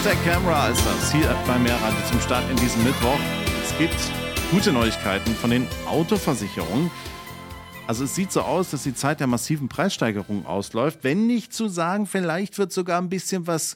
Stack Camera ist das hier bei Mehrrad zum Start in diesem Mittwoch. Es gibt gute Neuigkeiten von den Autoversicherungen. Also es sieht so aus, dass die Zeit der massiven Preissteigerung ausläuft. Wenn nicht zu sagen, vielleicht wird sogar ein bisschen was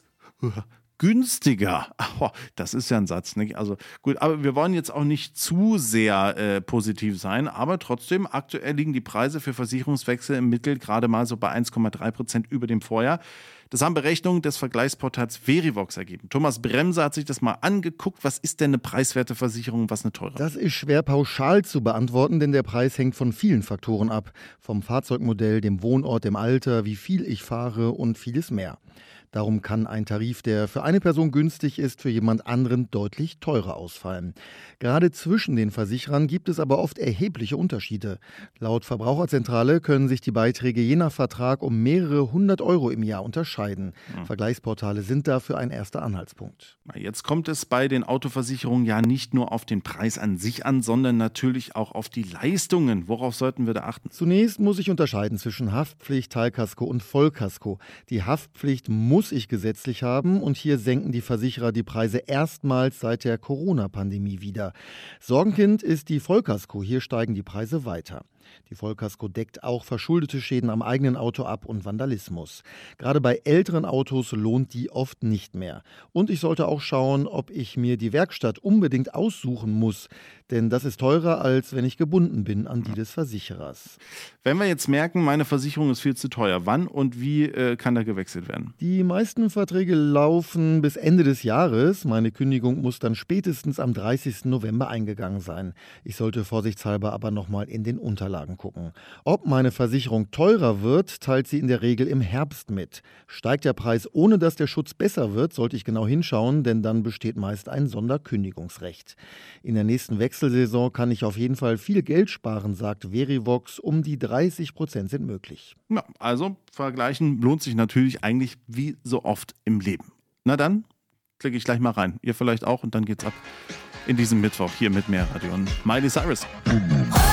günstiger. Oh, das ist ja ein Satz, nicht? Also gut, aber wir wollen jetzt auch nicht zu sehr positiv sein, aber trotzdem, aktuell liegen die Preise für Versicherungswechsel im Mittel gerade mal so bei 1,3% über dem Vorjahr. Das haben Berechnungen des Vergleichsportals Verivox ergeben. Thomas Bremser hat sich das mal angeguckt. Was ist denn eine preiswerte Versicherung, was eine teure? Das ist schwer pauschal zu beantworten, denn der Preis hängt von vielen Faktoren ab. Vom Fahrzeugmodell, dem Wohnort, dem Alter, wie viel ich fahre und vieles mehr. Darum kann ein Tarif, der für eine Person günstig ist, für jemand anderen deutlich teurer ausfallen. Gerade zwischen den Versicherern gibt es aber oft erhebliche Unterschiede. Laut Verbraucherzentrale können sich die Beiträge je nach Vertrag um mehrere 100 € im Jahr unterscheiden. Vergleichsportale sind dafür ein erster Anhaltspunkt. Jetzt kommt es bei den Autoversicherungen ja nicht nur auf den Preis an sich an, sondern natürlich auch auf die Leistungen. Worauf sollten wir da achten? Zunächst muss ich unterscheiden zwischen Haftpflicht, Teilkasko und Vollkasko. Die Haftpflicht muss ich gesetzlich haben und hier senken die Versicherer die Preise erstmals seit der Corona-Pandemie wieder. Sorgenkind ist die Vollkasko, hier steigen die Preise weiter. Die Vollkasko deckt auch verschuldete Schäden am eigenen Auto ab und Vandalismus. Gerade bei älteren Autos lohnt die oft nicht mehr. Und ich sollte auch schauen, ob ich mir die Werkstatt unbedingt aussuchen muss, denn das ist teurer, als wenn ich gebunden bin an die des Versicherers. Wenn wir jetzt merken, meine Versicherung ist viel zu teuer, wann und wie kann da gewechselt werden? Die meisten Verträge laufen bis Ende des Jahres. Meine Kündigung muss dann spätestens am 30. November eingegangen sein. Ich sollte vorsichtshalber aber nochmal in den Unterlagen gucken. Ob meine Versicherung teurer wird, teilt sie in der Regel im Herbst mit. Steigt der Preis, ohne dass der Schutz besser wird, sollte ich genau hinschauen, denn dann besteht meist ein Sonderkündigungsrecht. In der nächsten Wechselsaison kann ich auf jeden Fall viel Geld sparen, sagt Verivox. Um die 30% sind möglich. Ja, also vergleichen lohnt sich natürlich eigentlich wie so oft im Leben. Na dann, klicke ich gleich mal rein. Ihr vielleicht auch und dann geht's ab in diesem Mittwoch hier mit Mehrrad und Miley Cyrus.